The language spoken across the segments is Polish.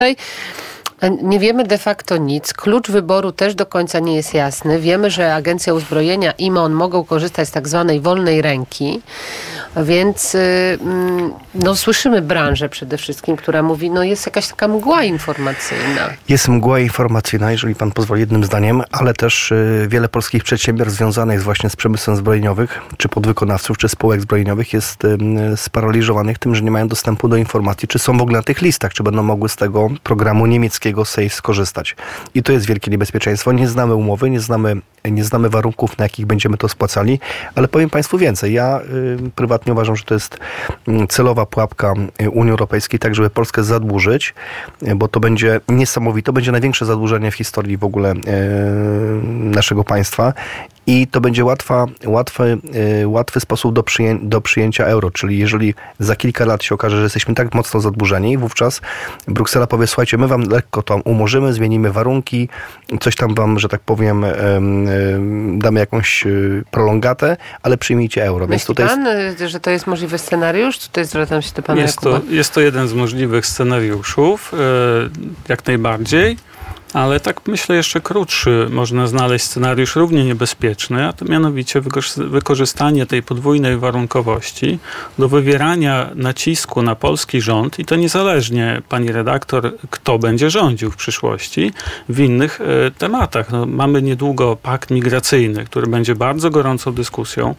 Nie wiemy de facto nic. Klucz wyboru też do końca nie jest jasny. Wiemy, że Agencja Uzbrojenia i MON mogą korzystać z tak zwanej wolnej ręki, więc słyszymy branżę przede wszystkim, która mówi, jest jakaś taka mgła informacyjna. Jest mgła informacyjna, jeżeli pan pozwoli jednym zdaniem, ale też wiele polskich przedsiębiorstw związanych właśnie z przemysłem zbrojeniowym, czy podwykonawców, czy spółek zbrojeniowych jest sparaliżowanych tym, że nie mają dostępu do informacji, czy są w ogóle na tych listach, czy będą mogły z tego programu niemieckiego SAFE skorzystać. I to jest wielkie niebezpieczeństwo. Nie znamy umowy, nie znamy warunków, na jakich będziemy to spłacali, ale powiem państwu więcej. Ja prywatnie uważam, że to jest celowa pułapka Unii Europejskiej, tak żeby Polskę zadłużyć, bo to będzie niesamowite, to będzie największe zadłużenie w historii w ogóle naszego państwa i to będzie łatwy sposób do przyjęcia euro, czyli jeżeli za kilka lat się okaże, że jesteśmy tak mocno zadłużeni, wówczas Bruksela powie, słuchajcie, my wam lekko to umorzymy, zmienimy warunki, coś tam wam, że tak powiem, damy jakąś prolongatę, ale przyjmijcie euro. Myśli więc pan, że to jest możliwy scenariusz? Tutaj zwracam się do pana Jakuba. Jest to jeden z możliwych scenariuszów, jak najbardziej. Ale tak myślę jeszcze krótszy można znaleźć scenariusz równie niebezpieczny, a to mianowicie wykorzystanie tej podwójnej warunkowości do wywierania nacisku na polski rząd i to niezależnie, pani redaktor, kto będzie rządził w przyszłości w innych tematach. Mamy niedługo pakt migracyjny, który będzie bardzo gorącą dyskusją.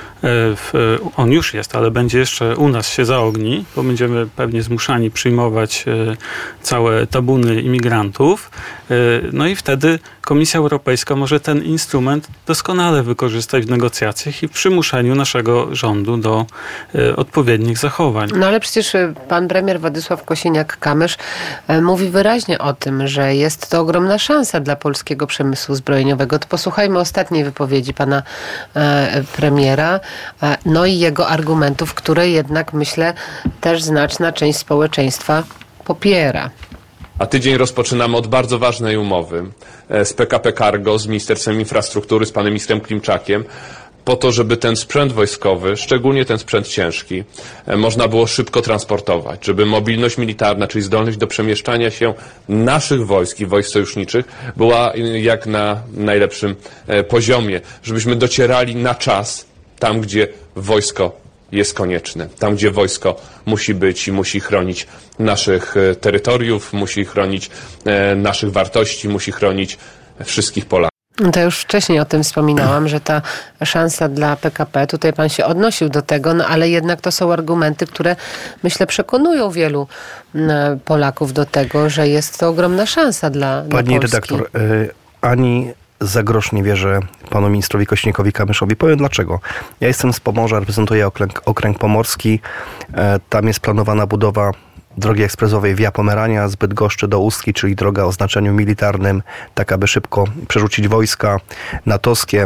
On już jest, ale będzie jeszcze u nas się zaogni, bo będziemy pewnie zmuszani przyjmować całe tabuny imigrantów. No i wtedy Komisja Europejska może ten instrument doskonale wykorzystać w negocjacjach i w przymuszeniu naszego rządu do odpowiednich zachowań. No ale przecież pan premier Władysław Kosiniak-Kamysz mówi wyraźnie o tym, że jest to ogromna szansa dla polskiego przemysłu zbrojeniowego. To posłuchajmy ostatniej wypowiedzi pana premiera, i jego argumentów, które jednak, myślę, też znaczna część społeczeństwa popiera. A tydzień rozpoczynamy od bardzo ważnej umowy z PKP Cargo, z Ministerstwem Infrastruktury, z panem ministrem Klimczakiem, po to, żeby ten sprzęt wojskowy, szczególnie ten sprzęt ciężki, można było szybko transportować, żeby mobilność militarna, czyli zdolność do przemieszczania się naszych wojsk i wojsk sojuszniczych była jak na najlepszym poziomie, żebyśmy docierali na czas tam, gdzie wojsko jest konieczne, tam, gdzie wojsko musi być i musi chronić naszych terytoriów, musi chronić naszych wartości, musi chronić wszystkich Polaków. To już wcześniej o tym wspominałam, że ta szansa dla PKP, tutaj pan się odnosił do tego, ale jednak to są argumenty, które myślę przekonują wielu Polaków do tego, że jest to ogromna szansa dla Polski. Pani redaktor, ani za grosz nie wierzę panu ministrowi Kośnikowi-Kamyszowi. Powiem dlaczego. Ja jestem z Pomorza, reprezentuję okręg pomorski. Tam jest planowana budowa drogi ekspresowej Via Pomerania z Bydgoszczy do Ustki, czyli droga o znaczeniu militarnym, tak aby szybko przerzucić wojska natowskie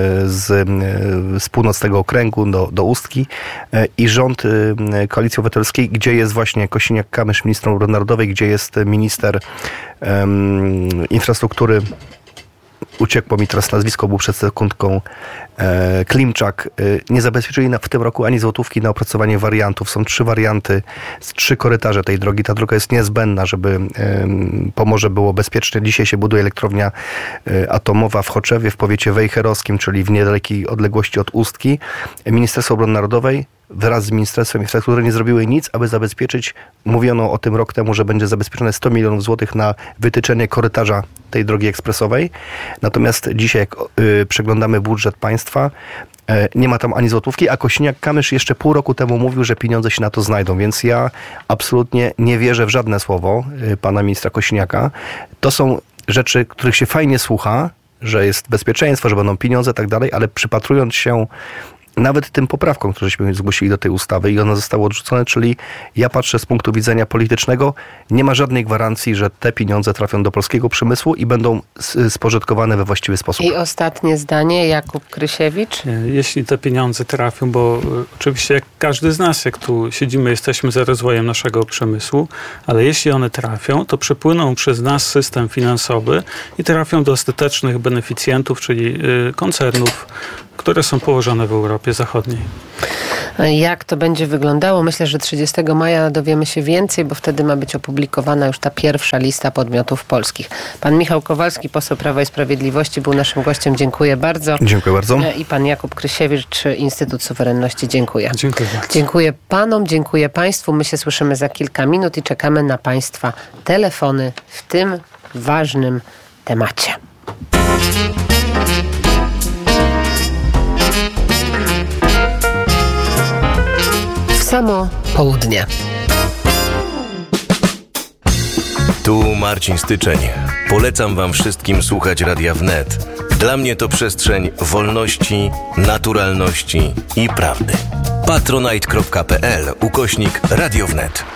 z północnego okręgu do Ustki. I rząd Koalicji Obywatelskiej, gdzie jest właśnie Kosiniak-Kamysz, minister obrony narodowej, gdzie jest minister infrastruktury, uciekło mi teraz nazwisko, był przed sekundką, Klimczak, nie zabezpieczyli w tym roku ani złotówki na opracowanie wariantów. Są 3 warianty, 3 korytarze tej drogi. Ta droga jest niezbędna, żeby Pomorze było bezpieczne. Dzisiaj się buduje elektrownia atomowa w Choczewie, w powiecie wejherowskim, czyli w niedalekiej odległości od Ustki. Ministerstwo Obrony Narodowej wraz z Ministerstwem Infrastruktury nie zrobiły nic, aby zabezpieczyć, mówiono o tym rok temu, że będzie zabezpieczone 100 milionów złotych na wytyczenie korytarza tej drogi ekspresowej. Natomiast dzisiaj, jak przeglądamy budżet państwa, nie ma tam ani złotówki, a Kosiniak-Kamysz jeszcze pół roku temu mówił, że pieniądze się na to znajdą, więc ja absolutnie nie wierzę w żadne słowo pana ministra Kosiniaka. To są rzeczy, których się fajnie słucha, że jest bezpieczeństwo, że będą pieniądze i tak dalej, ale przypatrując się nawet tym poprawkom, któreśmy zgłosili do tej ustawy i one zostały odrzucone, czyli ja patrzę z punktu widzenia politycznego, nie ma żadnej gwarancji, że te pieniądze trafią do polskiego przemysłu i będą spożytkowane we właściwy sposób. I ostatnie zdanie, Jakub Krysiewicz. Jeśli te pieniądze trafią, bo oczywiście jak każdy z nas, jak tu siedzimy, jesteśmy za rozwojem naszego przemysłu, ale jeśli one trafią, to przepłyną przez nasz system finansowy i trafią do ostatecznych beneficjentów, czyli koncernów które są położone w Europie Zachodniej. Jak to będzie wyglądało? Myślę, że 30 maja dowiemy się więcej, bo wtedy ma być opublikowana już ta pierwsza lista podmiotów polskich. Pan Michał Kowalski, poseł Prawa i Sprawiedliwości, był naszym gościem. Dziękuję bardzo. Dziękuję bardzo. I pan Jakub Krysiewicz, Instytut Suwerenności. Dziękuję. Dziękuję bardzo. Dziękuję panom, dziękuję państwu. My się słyszymy za kilka minut i czekamy na państwa telefony w tym ważnym temacie. Samo południe. Tu Marcin Styczeń. Polecam wam wszystkim słuchać Radia Wnet. Dla mnie to przestrzeń wolności, naturalności i prawdy. patronite.pl/Radio Wnet.